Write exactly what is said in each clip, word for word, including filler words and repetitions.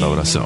da oração.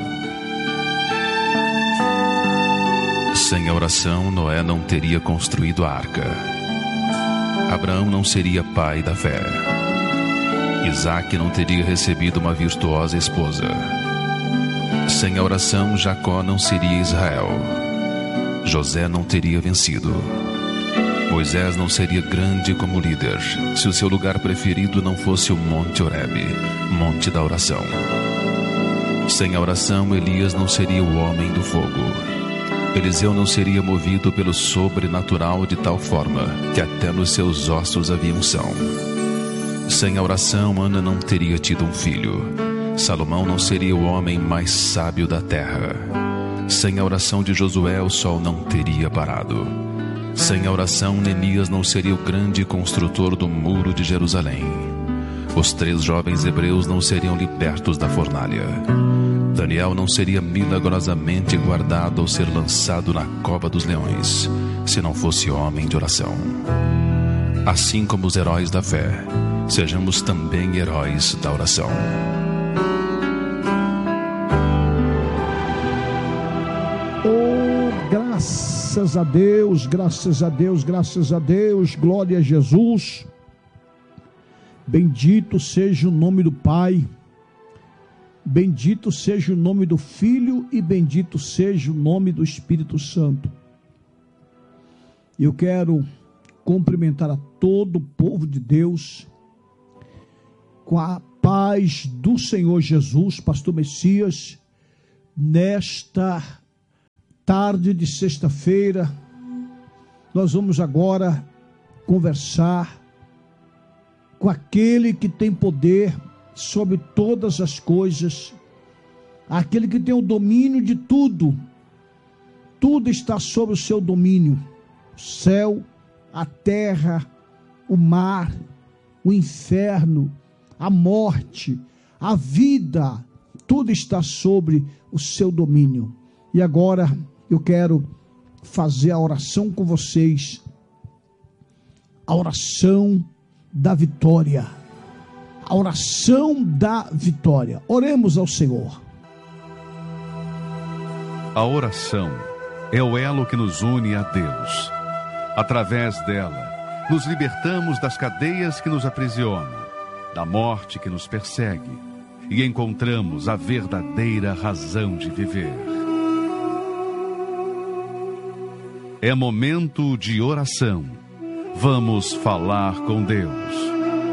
Sem a oração, Noé não teria construído a arca. Abraão não seria pai da fé. Isaac não teria recebido uma virtuosa esposa. Sem a oração, Jacó não seria Israel. José não teria vencido. Moisés não seria grande como líder se o seu lugar preferido não fosse o Monte Horebe, monte da oração. Sem a oração, Elias não seria o homem do fogo. Eliseu não seria movido pelo sobrenatural de tal forma que até nos seus ossos havia unção. Sem a oração, Ana não teria tido um filho. Salomão não seria o homem mais sábio da terra. Sem a oração de Josué, o sol não teria parado. Sem a oração, Neemias não seria o grande construtor do muro de Jerusalém. Os três jovens hebreus não seriam libertos da fornalha. Daniel não seria milagrosamente guardado ao ser lançado na cova dos leões, se não fosse homem de oração. Assim como os heróis da fé, sejamos também heróis da oração. Oh, graças a Deus, graças a Deus, graças a Deus, glória a Jesus. Bendito seja o nome do Pai, bendito seja o nome do Filho e bendito seja o nome do Espírito Santo. Eu quero cumprimentar a todo o povo de Deus com a paz do Senhor Jesus, Pastor Messias, nesta tarde de sexta-feira. Nós vamos agora conversar com aquele que tem poder sobre todas as coisas, aquele que tem o domínio de tudo. Tudo está sob o seu domínio: o céu, a terra, o mar, o inferno, a morte, a vida, tudo está sobre o seu domínio. E agora eu quero fazer a oração com vocês, a oração da vitória, a oração da vitória. Oremos ao Senhor. A oração é o elo que nos une a Deus. Através dela, nos libertamos das cadeias que nos aprisionam, da morte que nos persegue, e encontramos a verdadeira razão de viver. É momento de oração. Vamos falar com Deus.